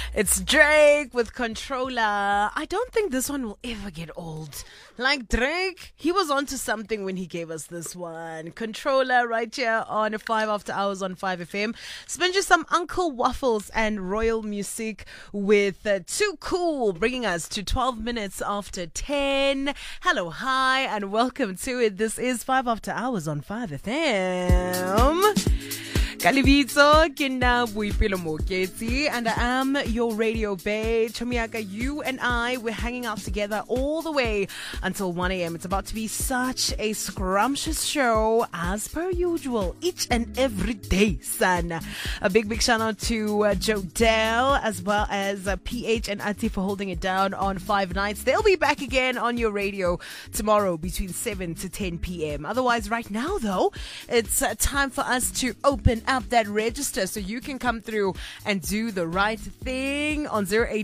It's Drake with Controller. I don't think this one will ever get old. Like Drake, he was onto something when he gave us this one. Controller right here on 5 after hours on 5FM. Spin you some Uncle Waffles and Royal Music with Too Cool, bringing us to 12 minutes after 10. Hello, hi, and welcome to it. This is 5 after hours on 5FM. Kalibitso, Kinda Buipilo Moketi, and I am your radio bae, Chomiaka. You and I, we're hanging out together all the way until 1 a.m. It's about to be such a scrumptious show, as per usual, each and every day, son. A big shout out to Jodelle, as well as PH and Ati for holding it down on 5 nights. They'll be back again on your radio tomorrow between 7 to 10 p.m. Otherwise, right now, though, it's time for us to open up that register so you can come through and do the right thing on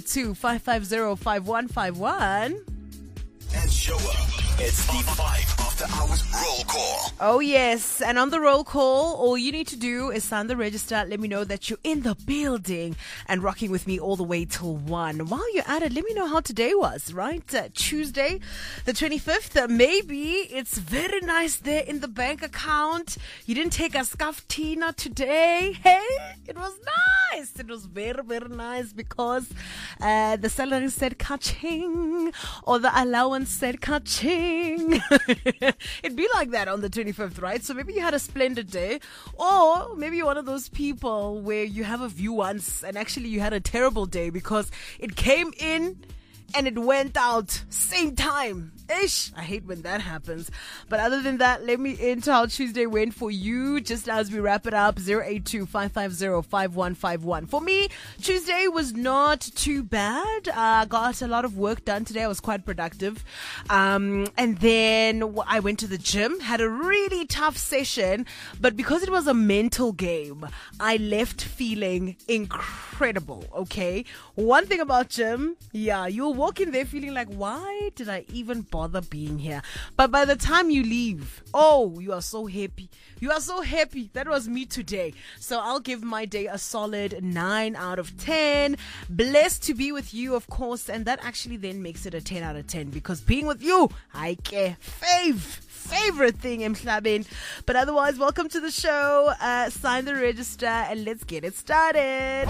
082-550-5151 and show up. It's the 5 after hours roll call. Oh yes, and on the roll call, all you need to do is sign the register. Let me know that you're in the building and rocking with me all the way till 1. While you're at it, let me know how today was, right? Tuesday, the 25th. Maybe it's very nice there in the bank account. You didn't take a scaftina today. Hey, it was nice. It was very nice because the salary said ka-ching, or the allowance said ka-ching. It'd be like that on the 25th, right? So maybe you had a splendid day, or maybe you're one of those people where you have a view once and actually you had a terrible day because it came in and it went out same time. Ish, I hate when that happens. But other than that, let me into how Tuesday went for you just as we wrap it up. 082-550-5151. For me, Tuesday was not too bad. I got a lot of work done today. I was quite productive. And then I went to the gym, had a really tough session, but because it was a mental game, I left feeling incredible, okay? One thing about gym, you'll walk in there feeling like, why did I even bother being here? But by the time you leave, you are so happy. You are so happy. That was me today. So I'll give my day a solid 9 out of 10. Blessed to be with you, of course, and that actually then makes it a 10 out of 10 because being with you, I care. Favorite thing, Mhlabeni. But otherwise, welcome to the show. Sign the register and let's get it started.